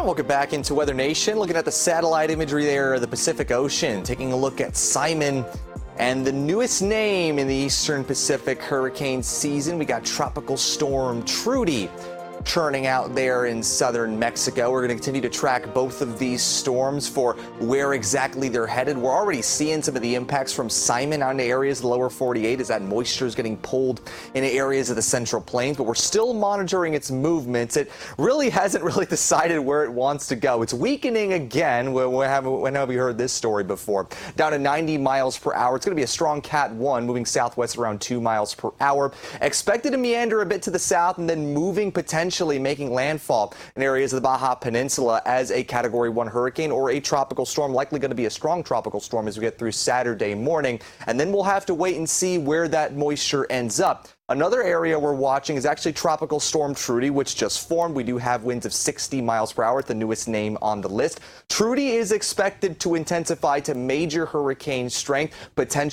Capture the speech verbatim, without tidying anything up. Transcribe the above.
Welcome back into Weather Nation. Looking at the satellite imagery there of the Pacific Ocean, taking a look at Simon and the newest name in the Eastern Pacific hurricane season. We got Tropical Storm Trudy churning out there in southern Mexico. We're going to continue to track both of these storms for where exactly they're headed. We're already seeing some of the impacts from Simon onto areas of the lower forty-eight as that moisture is getting pulled into areas of the Central Plains, but we're still monitoring its movements. It really hasn't really decided where it wants to go. It's weakening again. When have, when have we heard this story before? Down to ninety miles per hour. It's going to be a strong Cat one, moving southwest around two miles per hour. Expected to meander a bit to the south and then moving potentially making landfall in areas of the Baja Peninsula as a Category one hurricane or a tropical storm, likely going to be a strong tropical storm as we get through Saturday morning. And then we'll have to wait and see where that moisture ends up. Another area we're watching is actually Tropical Storm Trudy, which just formed. We do have winds of sixty miles per hour, the newest name on the list. Trudy is expected to intensify to major hurricane strength, potentially